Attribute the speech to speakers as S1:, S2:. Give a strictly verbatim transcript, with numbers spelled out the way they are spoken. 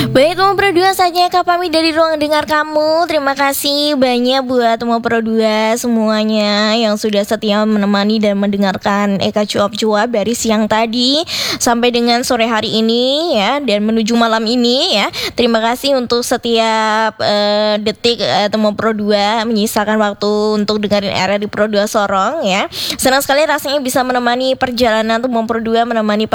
S1: Baik teman Pro dua, saatnya Kak pamit dari ruang dengar kamu. Terima kasih banyak buat teman Pro dua semuanya yang sudah setia menemani dan mendengarkan Eka cuap-cuap dari siang tadi sampai dengan sore hari ini ya, dan menuju malam ini ya. Terima kasih untuk setiap uh, detik uh, teman Pro dua menyisakan waktu untuk dengerin R R di Pro dua Sorong ya. Senang sekali rasanya bisa menemani perjalanan teman Pro dua, menemani